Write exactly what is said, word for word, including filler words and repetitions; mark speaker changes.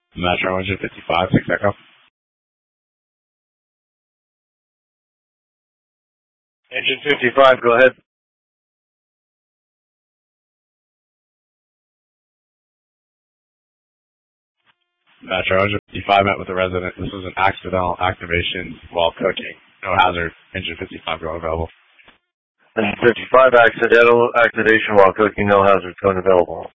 Speaker 1: Metro engine fifty-five, six Echo.
Speaker 2: Engine fifty-five, go ahead.
Speaker 1: Metro engine fifty-five met with the resident. This was an accidental activation while cooking. No hazard. Engine fifty-five going available.
Speaker 2: Engine fifty-five, accidental activation while cooking. No hazard. Code available.